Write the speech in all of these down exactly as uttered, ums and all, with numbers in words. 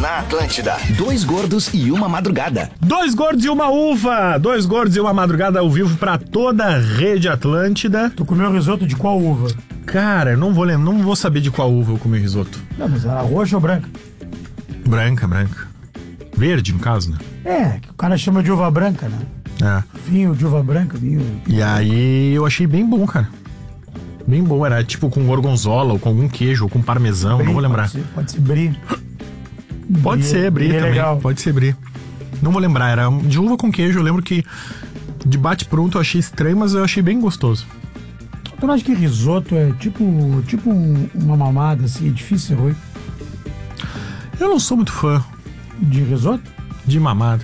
na Atlântida. Dois gordos e uma madrugada. Dois gordos e uma uva. Dois gordos e uma madrugada ao vivo pra toda a rede Atlântida. Tu comeu risoto de qual uva? Cara, eu não vou lembrar, não vou saber de qual uva eu comi risoto. Não, mas era roxa ou branca? Branca, branca. Verde, no caso, né? É, que o cara chama de uva branca, né? É. Vinho de uva branca, vinho... E aí eu achei bem bom, cara. Bem bom, era tipo com gorgonzola, ou com algum queijo, ou com parmesão, Brie, não vou lembrar. Pode ser, pode ser brie. Pode Brie, ser, brie brie também, legal. pode ser brie. Não vou lembrar, era de uva com queijo, eu lembro que de bate-pronto eu achei estranho, mas eu achei bem gostoso. Tu não acha que risoto é tipo, tipo um- uma mamada, assim, é difícil ser ruim? Eu não sou muito fã De risoto? de mamada.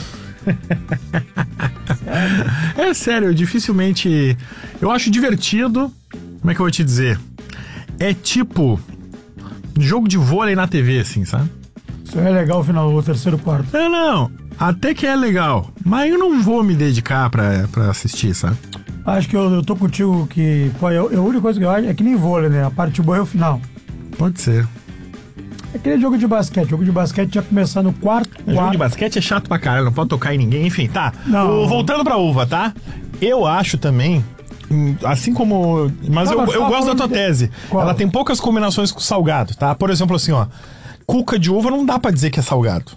É sério, eu dificilmente... Eu acho divertido, como é que eu vou te dizer? É tipo jogo de vôlei na T V, assim, sabe? Isso é legal o final, o terceiro quarto. Não, não, até que é legal, mas eu não vou me dedicar pra, pra assistir, sabe? Acho que eu, eu tô contigo que, pô, eu, eu- a única coisa que eu acho é que nem vôlei, né? A parte boa é o final. Pode ser. É que nem jogo de basquete. Jogo de basquete já começar no quarto, Jogo de quarto. basquete é chato pra caralho, não pode tocar em ninguém, enfim, tá. Não. O- voltando pra uva, tá? Eu acho também, hum, assim como... Mas Não, eu, mas eu fala gosto da tua de- tese. Qual? Ela tem poucas combinações com salgado, tá? Por exemplo, assim, ó. Cuca de uva não dá pra dizer que é salgado.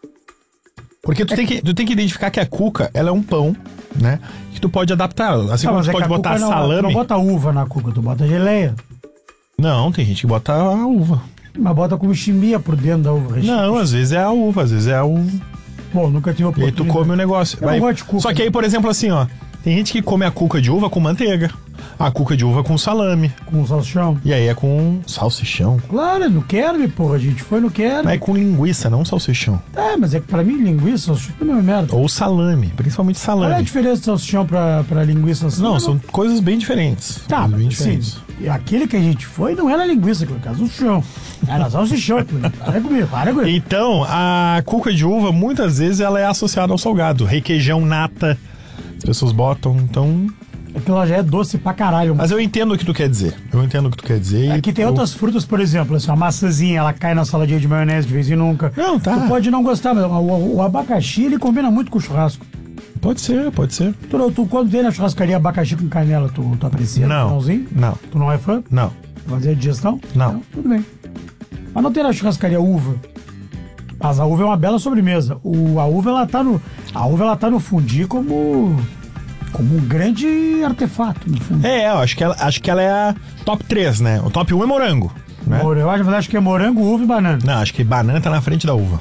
Porque tu, tem, que, tu tem que identificar que a cuca, ela é um pão, né? Que tu pode adaptar. Assim Não, como mas tu é que pode a botar cuca não, salame. Tu não bota uva na cuca, tu bota geleia. Não, tem gente que bota a uva. Mas bota como chimia por dentro da uva. Não, às vezes é a uva, às vezes é a uva. Bom, nunca tive E aí oportunidade. tu come o negócio. Eu não gosto de cuca. Só que aí, por exemplo, assim, ó. Tem gente que come a cuca de uva com manteiga. A cuca de uva com salame. Com salsichão. E aí é com salsichão. Claro, é no Kerb, porra, a gente foi no Kerb. Mas é com linguiça, não salsichão. É, mas é que pra mim linguiça, salsichão é a mesma merda. Ou salame, principalmente Qual é a salame. diferença de salsichão pra, pra linguiça? Assim? Não, são coisas bem diferentes. Tá, coisas bem mas assim, diferentes. e aquele que a gente foi não era linguiça, aquilo era salsichão. Era salsichão, aquilo. Para comigo, para comigo. Então, a cuca de uva, muitas vezes, ela é associada ao salgado. Requeijão, nata, as pessoas botam, então... Aquilo já é doce pra caralho. Mas eu entendo o que tu quer dizer. Eu entendo o que tu quer dizer. Aqui tem eu... outras frutas, por exemplo, assim, a maçãzinha, ela cai na saladinha de maionese de vez em nunca. Não, tá. Tu pode não gostar, mas o, o- o abacaxi, ele combina muito com o churrasco. Pode ser, pode ser. Tu, tu quando tem na churrascaria abacaxi com canela, tu, tu aprecia no Não, finalzinho? não, Tu não é fã? não. Fazer a digestão? Não. Tudo bem. Mas não tem na churrascaria uva. Mas a uva é uma bela sobremesa. O, a uva, ela tá no. A uva, ela tá no fundi como. Como um grande artefato, no fundo. É, eu acho que ela, acho que ela é a top três, né? O top um é morango, né? Eu acho, mas acho que é morango, uva e banana. Não, acho que banana tá na frente da uva.